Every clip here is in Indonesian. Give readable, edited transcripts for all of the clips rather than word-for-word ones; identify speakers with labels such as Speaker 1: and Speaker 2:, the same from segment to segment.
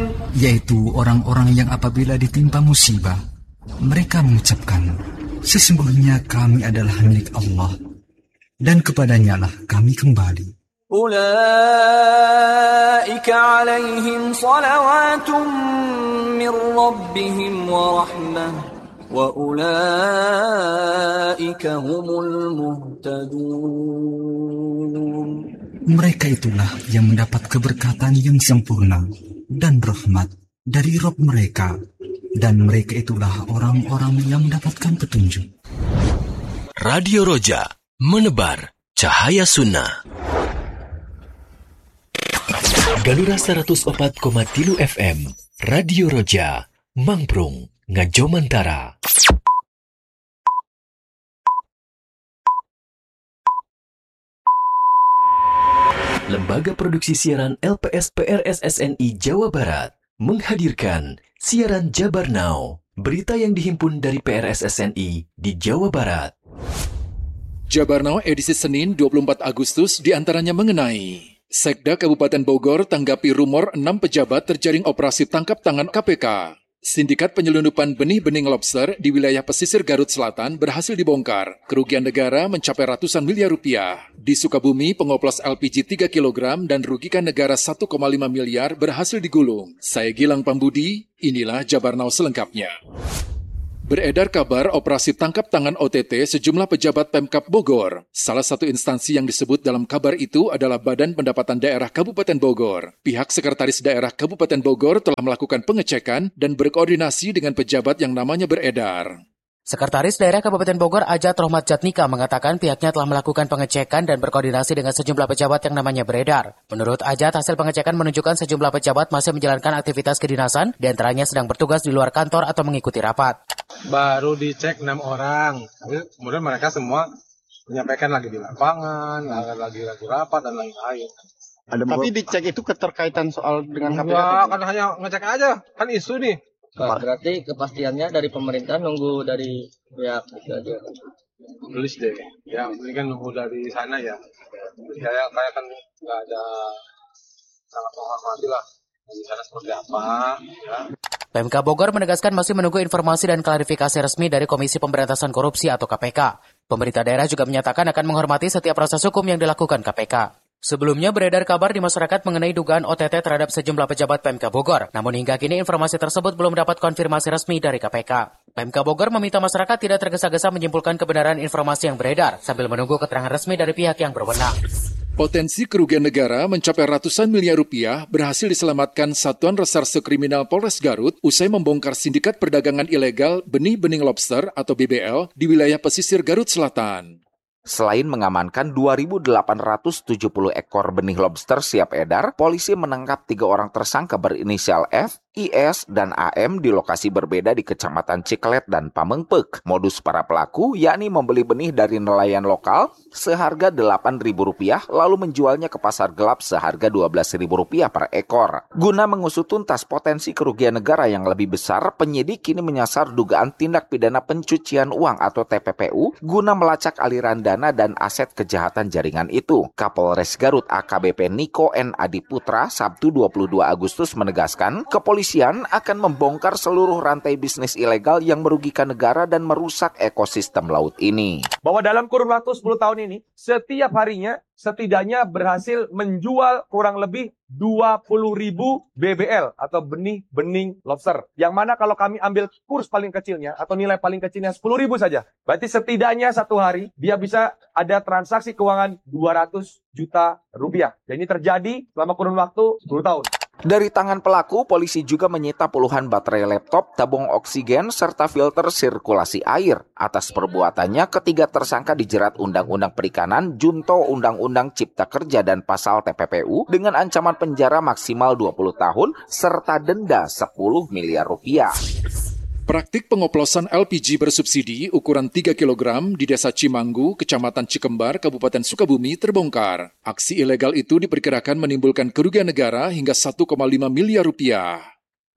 Speaker 1: yaitu orang-orang yang apabila ditimpa musibah, mereka mengucapkan, sesungguhnya kami adalah milik Allah, dan kepadanya lah kami kembali.
Speaker 2: Ulaika alaihim salawatun min rabbihim wa rahmah, wa ulaika humul muhtadun.
Speaker 1: Mereka itulah yang mendapat keberkatan yang sempurna dan rahmat dari Rabb mereka, dan mereka itulah orang-orang yang mendapatkan petunjuk.
Speaker 3: Radio Roja, menebar cahaya sunnah. Galura 104,3 FM, Radio Roja, Mangprung, Ngajomantara. Lembaga Produksi Siaran LPS PRSSNI Jawa Barat menghadirkan Siaran Jabar Now, berita yang dihimpun dari PRSSNI di Jawa Barat.
Speaker 4: Jabar Now edisi Senin 24 Agustus diantaranya mengenai Sekda Kabupaten Bogor tanggapi rumor 6 pejabat terjaring operasi tangkap tangan KPK. Sindikat penyelundupan benih-bening lobster di wilayah pesisir Garut Selatan berhasil dibongkar. Kerugian negara mencapai ratusan miliar rupiah. Di Sukabumi, pengoplos LPG 3 kg dan rugikan negara 1,5 miliar berhasil digulung. Saya Gilang Pambudi, inilah Jabar Now selengkapnya. Beredar kabar operasi tangkap tangan OTT sejumlah pejabat Pemkab Bogor. Salah satu instansi yang disebut dalam kabar itu adalah Badan Pendapatan Daerah Kabupaten Bogor. Pihak Sekretaris Daerah Kabupaten Bogor telah melakukan pengecekan dan berkoordinasi dengan pejabat yang namanya beredar.
Speaker 5: Sekretaris Daerah Kabupaten Bogor Ajat Rohmat Jatnika mengatakan pihaknya telah melakukan pengecekan dan berkoordinasi dengan sejumlah pejabat yang namanya beredar. Menurut Ajat, hasil pengecekan menunjukkan sejumlah pejabat masih menjalankan aktivitas kedinasan, di antaranya sedang bertugas di luar kantor atau mengikuti rapat.
Speaker 6: Baru dicek 6 orang, kemudian mereka semua menyampaikan lagi di lapangan, lagi rapat dan lain-lain.
Speaker 7: Tapi dicek itu keterkaitan soal dengan KPK?
Speaker 6: Enggak, kan hanya ngecek aja, kan isu nih.
Speaker 8: Berarti kepastiannya dari pemerintah nunggu dari pihak itu aja.
Speaker 6: Tulis deh, ya ini kan nunggu dari sana ya. Saya kan nggak ada, sangat menghormati lah di sana seperti apa. Ya.
Speaker 5: PMK Bogor menegaskan masih menunggu informasi dan klarifikasi resmi dari Komisi Pemberantasan Korupsi atau KPK. Pemerintah daerah juga menyatakan akan menghormati setiap proses hukum yang dilakukan KPK. Sebelumnya beredar kabar di masyarakat mengenai dugaan OTT terhadap sejumlah pejabat PMK Bogor. Namun hingga kini informasi tersebut belum dapat konfirmasi resmi dari KPK. PMK Bogor meminta masyarakat tidak tergesa-gesa menyimpulkan kebenaran informasi yang beredar sambil menunggu keterangan resmi dari pihak yang berwenang.
Speaker 4: Potensi kerugian negara mencapai ratusan miliar rupiah berhasil diselamatkan Satuan Reserse Kriminal Polres Garut usai membongkar sindikat perdagangan ilegal benih-bening lobster atau BBL di wilayah pesisir Garut Selatan.
Speaker 9: Selain mengamankan 2.870 ekor benih lobster siap edar, polisi menangkap 3 orang tersangka berinisial F, IS, dan AM di lokasi berbeda di Kecamatan Ciklet dan Pamengpek. Modus para pelaku yakni membeli benih dari nelayan lokal seharga Rp8.000 lalu menjualnya ke pasar gelap seharga Rp12.000 per ekor. Guna mengusut tuntas potensi kerugian negara yang lebih besar, penyidik kini menyasar dugaan tindak pidana pencucian uang atau TPPU guna melacak aliran dana dan aset kejahatan jaringan itu. Kapolres Garut AKBP Niko N. Adiputra Sabtu 22 Agustus menegaskan, kepolisian akan membongkar seluruh rantai bisnis ilegal yang merugikan negara dan merusak ekosistem laut ini.
Speaker 10: Bahwa dalam kurun waktu 10 tahun ini, setiap harinya setidaknya berhasil menjual kurang lebih 20.000 BBL atau benih-bening lobster. Yang mana kalau kami ambil kurs paling kecilnya atau nilai paling kecilnya 10.000 saja. Berarti setidaknya satu hari dia bisa ada transaksi keuangan 200 juta rupiah. Dan ini terjadi selama kurun waktu 10 tahun.
Speaker 9: Dari tangan pelaku, polisi juga menyita puluhan baterai laptop, tabung oksigen, serta filter sirkulasi air. Atas perbuatannya, ketiga tersangka dijerat Undang-Undang Perikanan, Junto Undang-Undang Cipta Kerja dan Pasal TPPU dengan ancaman penjara maksimal 20 tahun serta denda 10 miliar rupiah.
Speaker 4: Praktik pengoplosan LPG bersubsidi ukuran 3 kg di Desa Cimanggu, Kecamatan Cikembar, Kabupaten Sukabumi terbongkar. Aksi ilegal itu diperkirakan menimbulkan kerugian negara hingga 1,5 miliar rupiah.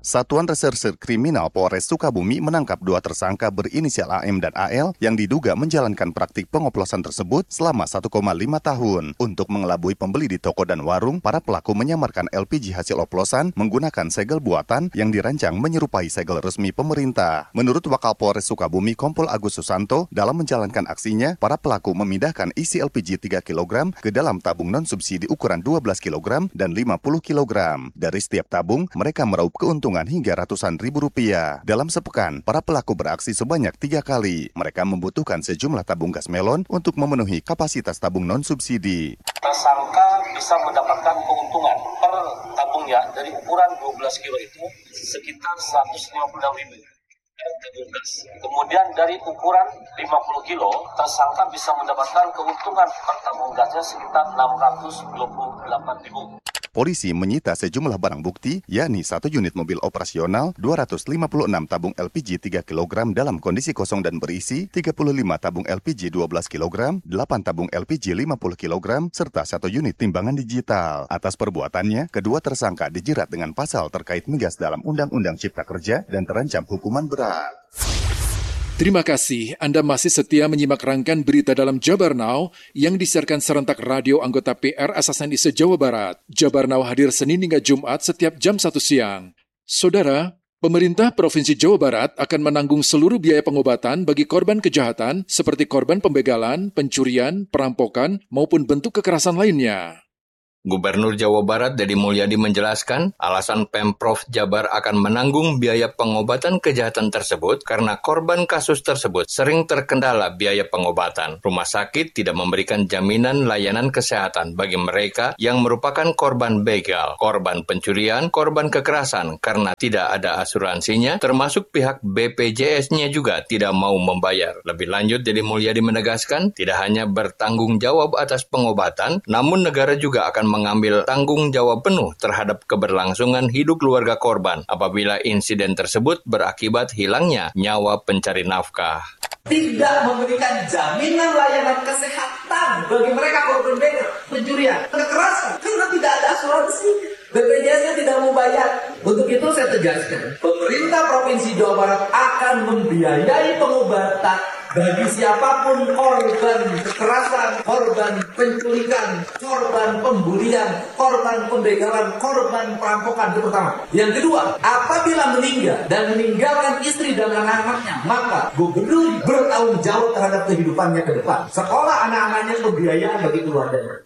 Speaker 11: Satuan Reserse Kriminal Polres Sukabumi menangkap 2 tersangka berinisial AM dan AL yang diduga menjalankan praktik pengoplosan tersebut selama 1,5 tahun. Untuk mengelabui pembeli di toko dan warung, para pelaku menyamarkan LPG hasil oplosan menggunakan segel buatan yang dirancang menyerupai segel resmi pemerintah. Menurut Wakapolres Sukabumi Kompol Agus Susanto, dalam menjalankan aksinya, para pelaku memindahkan isi LPG 3 kg ke dalam tabung non-subsidi ukuran 12 kg dan 50 kg. Dari setiap tabung, mereka meraup keuntungan hingga ratusan ribu rupiah. Dalam sepekan, para pelaku beraksi sebanyak 3 kali. Mereka membutuhkan sejumlah tabung gas melon untuk memenuhi kapasitas tabung non-subsidi.
Speaker 12: Tersangka bisa mendapatkan keuntungan per tabungnya dari ukuran 12 kilo itu sekitar 150.000. Kemudian dari ukuran 50 kilo, tersangka bisa mendapatkan keuntungan per tabung gasnya sekitar 628.000.
Speaker 11: Polisi menyita sejumlah barang bukti, yakni 1 unit mobil operasional, 256 tabung LPG 3 kg dalam kondisi kosong dan berisi, 35 tabung LPG 12 kg, 8 tabung LPG 50 kg, serta 1 unit timbangan digital. Atas perbuatannya, kedua tersangka dijerat dengan pasal terkait migas dalam Undang-Undang Cipta Kerja dan terancam hukuman berat.
Speaker 4: Terima kasih Anda masih setia menyimak rangkaian berita dalam Jabar Now yang disiarkan serentak radio anggota PRSSNI se-Jawa Barat. Jabar Now hadir Senin hingga Jumat setiap jam 1 siang. Saudara, pemerintah Provinsi Jawa Barat akan menanggung seluruh biaya pengobatan bagi korban kejahatan seperti korban pembegalan, pencurian, perampokan, maupun bentuk kekerasan lainnya.
Speaker 13: Gubernur Jawa Barat Deddy Mulyadi menjelaskan, alasan Pemprov Jabar akan menanggung biaya pengobatan kejahatan tersebut karena korban kasus tersebut sering terkendala biaya pengobatan. Rumah sakit tidak memberikan jaminan layanan kesehatan bagi mereka yang merupakan korban begal, korban pencurian, korban kekerasan karena tidak ada asuransinya, termasuk pihak BPJS-nya juga tidak mau membayar. Lebih lanjut, Deddy Mulyadi menegaskan, tidak hanya bertanggung jawab atas pengobatan, namun negara juga akan mengambil tanggung jawab penuh terhadap keberlangsungan hidup keluarga korban apabila insiden tersebut berakibat hilangnya nyawa pencari nafkah.
Speaker 14: Tidak memberikan jaminan layanan kesehatan bagi mereka korban begal, pencurian, kekerasan, karena tidak ada asuransi. BPJS-nya tidak mau bayar. Untuk itu saya tegaskan, pemerintah Provinsi Jawa Barat akan membiayai pengobatan bagi siapapun korban kekerasan, korban penculikan, korban pembulian, korban pembegalan, korban perampokan, itu pertama. Yang kedua, apabila meninggal dan meninggalkan istri dan anak-anaknya, maka gubernur bertanggung jawab terhadap kehidupannya ke depan. Sekolah anak-anaknya, pembiayaan bagi keluarganya.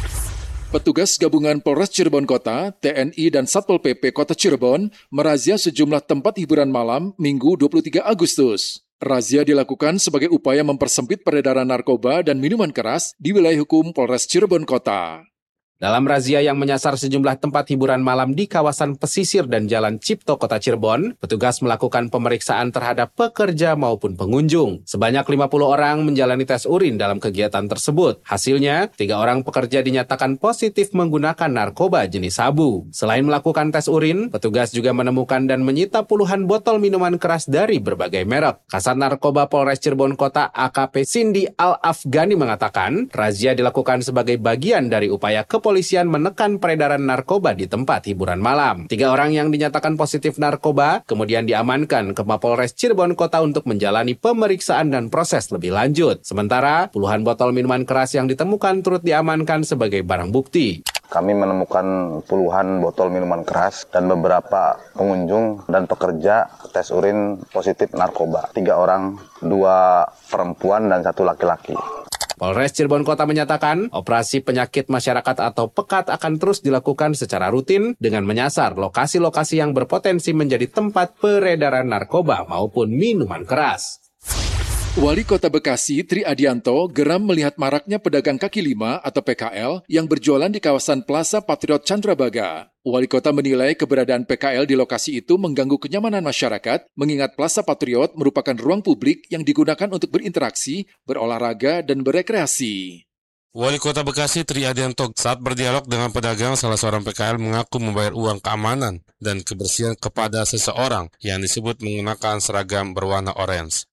Speaker 4: Petugas gabungan Polres Cirebon Kota, TNI, dan Satpol PP Kota Cirebon merazia sejumlah tempat hiburan malam Minggu 23 Agustus. Razia dilakukan sebagai upaya mempersempit peredaran narkoba dan minuman keras di wilayah hukum Polres Cirebon Kota.
Speaker 15: Dalam razia yang menyasar sejumlah tempat hiburan malam di kawasan pesisir dan Jalan Cipto Kota Cirebon, petugas melakukan pemeriksaan terhadap pekerja maupun pengunjung. Sebanyak 50 orang menjalani tes urin dalam kegiatan tersebut. Hasilnya, 3 orang pekerja dinyatakan positif menggunakan narkoba jenis sabu. Selain melakukan tes urin, petugas juga menemukan dan menyita puluhan botol minuman keras dari berbagai merek. Kasat Narkoba Polres Cirebon Kota AKP Cindy Al-Afghani mengatakan, razia dilakukan sebagai bagian dari upaya kepolisian menekan peredaran narkoba di tempat hiburan malam. 3 orang yang dinyatakan positif narkoba kemudian diamankan ke Mapolres Cirebon Kota untuk menjalani pemeriksaan dan proses lebih lanjut. Sementara, puluhan botol minuman keras yang ditemukan turut diamankan sebagai barang bukti.
Speaker 16: Kami menemukan puluhan botol minuman keras dan beberapa pengunjung dan pekerja tes urin positif narkoba. 3 orang, 2 perempuan dan 1 laki-laki.
Speaker 15: Polres Cirebon Kota menyatakan, operasi penyakit masyarakat atau PEKAT akan terus dilakukan secara rutin dengan menyasar lokasi-lokasi yang berpotensi menjadi tempat peredaran narkoba maupun minuman keras.
Speaker 4: Wali Kota Bekasi, Tri Adianto, geram melihat maraknya pedagang kaki lima atau PKL yang berjualan di kawasan Plaza Patriot Candrabaga. Wali Kota menilai keberadaan PKL di lokasi itu mengganggu kenyamanan masyarakat, mengingat Plaza Patriot merupakan ruang publik yang digunakan untuk berinteraksi, berolahraga, dan berekreasi.
Speaker 17: Wali Kota Bekasi Tri Adianto saat berdialog dengan pedagang, salah seorang PKL mengaku membayar uang keamanan dan kebersihan kepada seseorang yang disebut menggunakan seragam berwarna orange.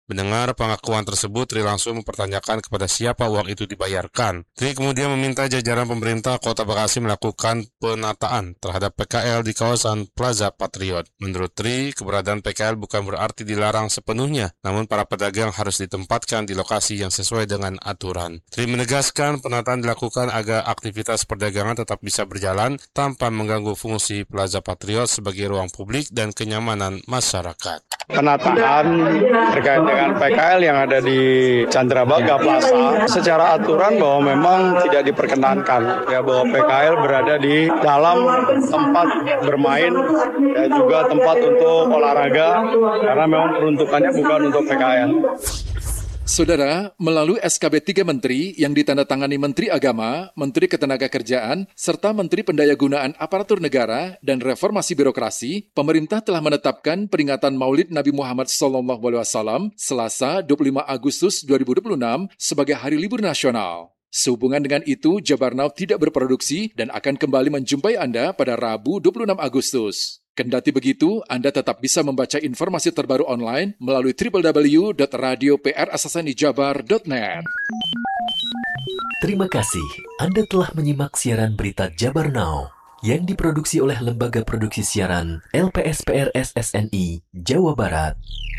Speaker 17: Mendengar pengakuan tersebut, Tri langsung mempertanyakan kepada siapa uang itu dibayarkan. Tri kemudian meminta jajaran pemerintah Kota Bekasi melakukan penataan terhadap PKL di kawasan Plaza Patriot. Menurut Tri, keberadaan PKL bukan berarti dilarang sepenuhnya, namun para pedagang harus ditempatkan di lokasi yang sesuai dengan aturan. Tri menegaskan penataan dilakukan agar aktivitas perdagangan tetap bisa berjalan tanpa mengganggu fungsi Plaza Patriot sebagai ruang publik dan kenyamanan masyarakat.
Speaker 18: Penataan terkait dengan PKL yang ada di Candrabaga Plaza secara aturan bahwa memang tidak diperkenankan ya, bahwa PKL berada di dalam tempat bermain dan juga tempat untuk olahraga karena memang peruntukannya bukan untuk PKL.
Speaker 4: Saudara, melalui SKB 3 Menteri yang ditandatangani Menteri Agama, Menteri Ketenagakerjaan, serta Menteri Pendayagunaan Aparatur Negara dan Reformasi Birokrasi, pemerintah telah menetapkan peringatan Maulid Nabi Muhammad SAW Selasa 25 Agustus 2026 sebagai hari libur nasional. Sehubungan dengan itu, Jabar Now tidak berproduksi dan akan kembali menjumpai Anda pada Rabu 26 Agustus. Kendati begitu, Anda tetap bisa membaca informasi terbaru online melalui www.radioprssnijabar.net.
Speaker 3: Terima kasih Anda telah menyimak siaran berita Jabar Now yang diproduksi oleh Lembaga Produksi Siaran LPSPR SSNI Jawa Barat.